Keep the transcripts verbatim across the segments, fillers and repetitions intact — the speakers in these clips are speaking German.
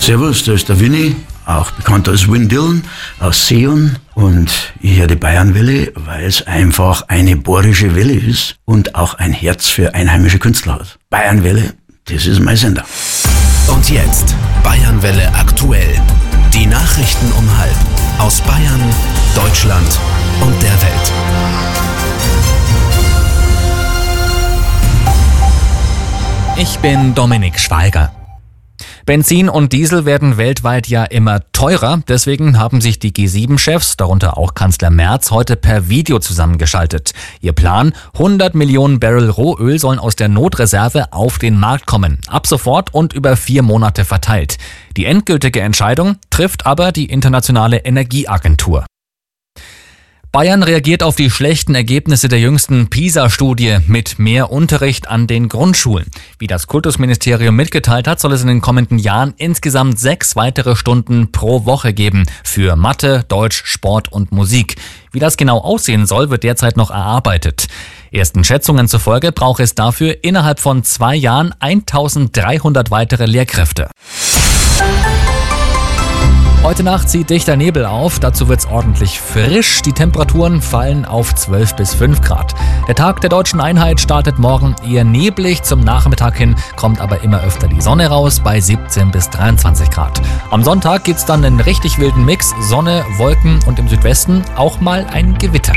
Servus, da ist der Winnie, auch bekannt als Win Dillon aus Seon. Und ich höre die Bayernwelle, weil es einfach eine bohrische Welle ist und auch ein Herz für einheimische Künstler hat. Bayernwelle, das ist mein Sender. Und jetzt Bayernwelle aktuell. Die Nachrichten um halb aus Bayern, Deutschland und der Welt. Ich bin Dominik Schweiger. Benzin und Diesel werden weltweit ja immer teurer. Deswegen haben sich die G sieben Chefs, darunter auch Kanzler Merz, heute per Video zusammengeschaltet. Ihr Plan: hundert Millionen Barrel Rohöl sollen aus der Notreserve auf den Markt kommen. Ab sofort und über vier Monate verteilt. Die endgültige Entscheidung trifft aber die Internationale Energieagentur. Bayern reagiert auf die schlechten Ergebnisse der jüngsten PISA-Studie mit mehr Unterricht an den Grundschulen. Wie das Kultusministerium mitgeteilt hat, soll es in den kommenden Jahren insgesamt sechs weitere Stunden pro Woche geben für Mathe, Deutsch, Sport und Musik. Wie das genau aussehen soll, wird derzeit noch erarbeitet. Ersten Schätzungen zufolge braucht es dafür innerhalb von zwei Jahren eintausenddreihundert weitere Lehrkräfte. Heute Nacht zieht dichter Nebel auf, dazu wird's ordentlich frisch. Die Temperaturen fallen auf zwölf bis fünf Grad. Der Tag der Deutschen Einheit startet morgen eher neblig, zum Nachmittag hin kommt aber immer öfter die Sonne raus bei siebzehn bis dreiundzwanzig Grad. Am Sonntag gibt's dann einen richtig wilden Mix, Sonne, Wolken und im Südwesten auch mal ein Gewitter.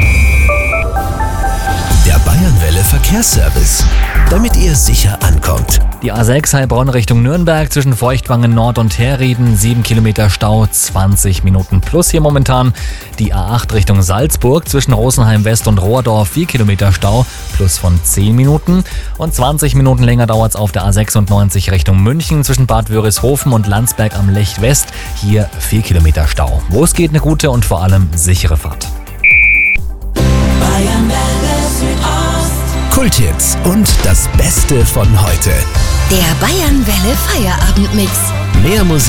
Der Bayernwelle Verkehrsservice, damit ihr sicher ankommt. Die A sechs Heilbronn Richtung Nürnberg zwischen Feuchtwangen Nord und Herrieden, sieben Kilometer Stau, zwanzig Minuten plus hier momentan. Die A acht Richtung Salzburg zwischen Rosenheim West und Rohrdorf, vier Kilometer Stau, plus von zehn Minuten. Und zwanzig Minuten länger dauert es auf der A sechsundneunzig Richtung München zwischen Bad Wörishofen und Landsberg am Lech West, hier vier Kilometer Stau. Wo es geht, eine gute und vor allem sichere Fahrt. Kulthits und das Beste von heute. Der Bayernwelle Feierabendmix. Mehr Musik